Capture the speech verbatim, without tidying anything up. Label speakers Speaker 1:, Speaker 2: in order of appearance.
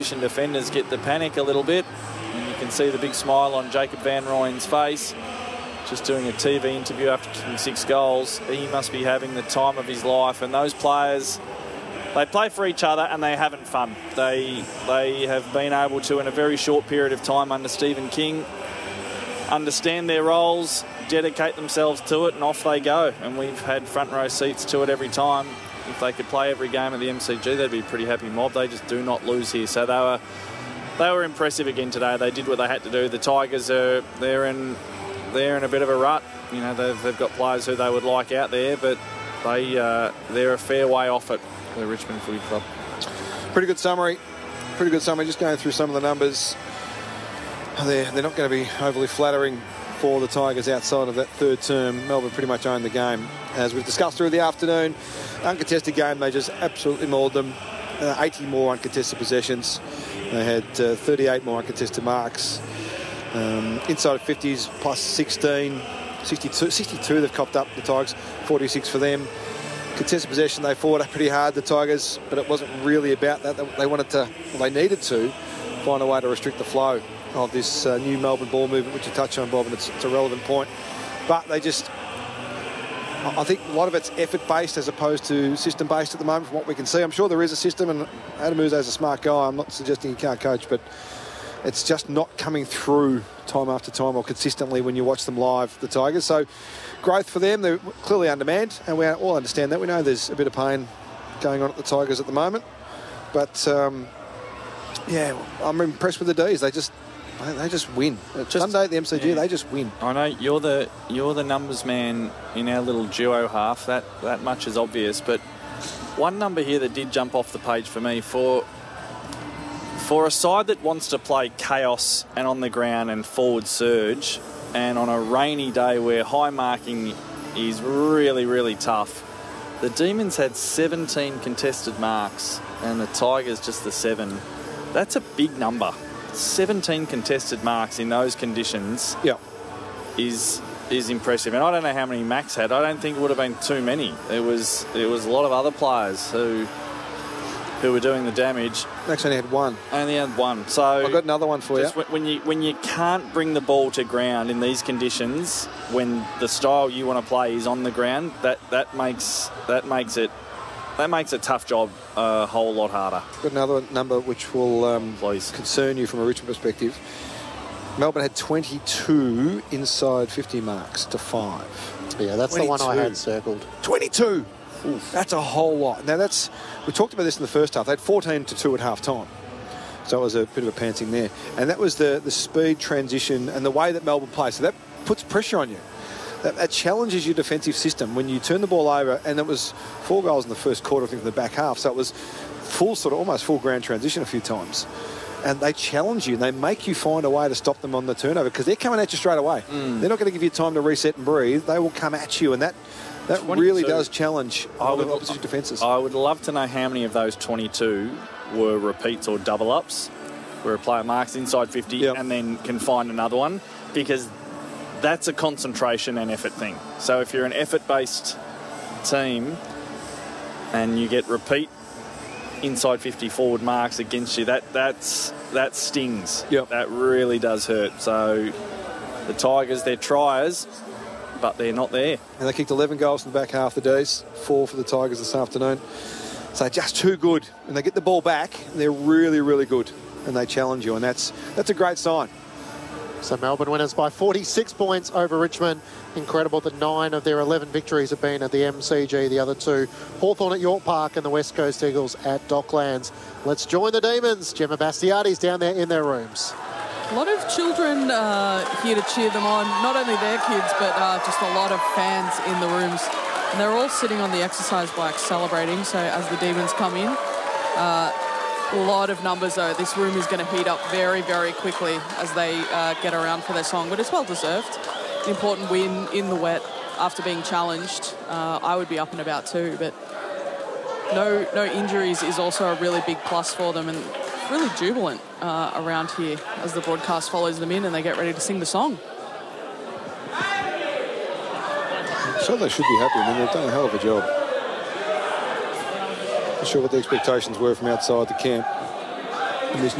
Speaker 1: defenders get the panic a little bit, and you can see the big smile on Jacob Van Rooyen's face. Just doing a T V interview after kicking six goals. He must be having the time of his life. And those players, they play for each other and they're having fun. They they have been able to, in a very short period of time under Stephen King, understand their roles, dedicate themselves to it, and off they go. And we've had front row seats to it every time. If they could play every game at the M C G, they'd be a pretty happy mob. They just do not lose here. So they were they were impressive again today. They did what they had to do. The Tigers are they're in they're in a bit of a rut. You know, they've, they've got players who they would like out there, but they uh, they're a fair way off it. The Richmond Footy Club.
Speaker 2: Pretty good summary. Pretty good summary. Just going through some of the numbers. They're they're not going to be overly flattering for the Tigers outside of that third term. Melbourne pretty much owned the game. As we've discussed through the afternoon, uncontested game, they just absolutely mauled them. Uh, eighty more uncontested possessions. They had uh, thirty-eight more uncontested marks. Um, inside of fifties plus sixteen. sixty-two, sixty-two they've copped up, the Tigers. forty-six for them. Contested possession, they fought pretty hard, the Tigers, but it wasn't really about that. They wanted to, well, they needed to find a way to restrict the flow of this uh, new Melbourne ball movement, which you touched on, Bob, and it's, it's a relevant point. But they just, I think a lot of it's effort-based as opposed to system-based at the moment, from what we can see. I'm sure there is a system, and Adam Uzo's a smart guy. I'm not suggesting he can't coach, but it's just not coming through time after time or consistently when you watch them live, the Tigers. So growth for them, they're clearly undermanned, and we all understand that. We know there's a bit of pain going on at the Tigers at the moment. But, um, yeah, I'm impressed with the D's. They just... They just win. Just, Sunday at the M C G, yeah. They just win.
Speaker 1: I know you're the you're the numbers man in our little duo half. That that much is obvious. But one number here that did jump off the page for me, for for a side that wants to play chaos and on the ground and forward surge, and on a rainy day where high marking is really really tough, the Demons had seventeen contested marks and the Tigers just the seven. That's a big number. seventeen contested marks in those conditions
Speaker 2: yep.
Speaker 1: is is impressive. And I don't know how many Max had. I don't think it would have been too many. There was there was a lot of other players who who were doing the damage.
Speaker 2: Max only had one.
Speaker 1: Only had one. So
Speaker 2: I've got another one for
Speaker 1: just
Speaker 2: you.
Speaker 1: When you when you can't bring the ball to ground in these conditions, when the style you want to play is on the ground, that that makes that makes it That makes a tough job a whole lot harder.
Speaker 2: Got another number which will um,
Speaker 1: Please.
Speaker 2: concern you from a Richmond perspective. Melbourne had twenty-two inside fifty marks to five.
Speaker 3: Yeah, that's twenty-two. The one I had circled.
Speaker 2: twenty-two! Oof. That's a whole lot. Now, that's... We talked about this in the first half. They had fourteen to two at half-time. So it was a bit of a pantsing there. And that was the, the speed transition and the way that Melbourne plays. So that puts pressure on you. That, that challenges your defensive system when you turn the ball over, and it was four goals in the first quarter, I think, in the back half. So it was full, sort of almost full ground transition a few times. And they challenge you, and they make you find a way to stop them on the turnover because they're coming at you straight away. Mm. They're not going to give you time to reset and breathe. They will come at you, and that that really does challenge I would, opposition defences.
Speaker 1: I would love to know how many of those twenty-two were repeats or double-ups, where a player marks inside fifty yep. and then can find another one, because that's a concentration and effort thing. So if you're an effort-based team and you get repeat inside fifty forward marks against you, that that's that stings.
Speaker 2: Yep.
Speaker 1: That really does hurt. So the Tigers, they're triers, but they're not there.
Speaker 2: And they kicked eleven goals in the back half of the days, four for the Tigers this afternoon. So just too good. And they get the ball back, they're really, really good. And they challenge you, and that's that's a great sign.
Speaker 3: So Melbourne winners by forty-six points over Richmond. Incredible that nine of their eleven victories have been at the M C G. The other two, Hawthorn at York Park and the West Coast Eagles at Docklands. Let's join the Demons. Gemma Bastiati's down there in their rooms.
Speaker 4: A lot of children uh, here to cheer them on. Not only their kids, but uh, just a lot of fans in the rooms. And they're all sitting on the exercise bikes celebrating. So as the Demons come in, uh, a lot of numbers, though. This room is going to heat up very, very quickly as they uh, get around for their song. But it's well-deserved. The important win in the wet after being challenged. Uh, I would be up and about too. But no, no injuries is also a really big plus for them. And really jubilant uh, around here as the broadcast follows them in and they get ready to sing the song.
Speaker 2: So they should be happy. I mean, they've done a hell of a job. Not sure what the expectations were from outside the camp. in this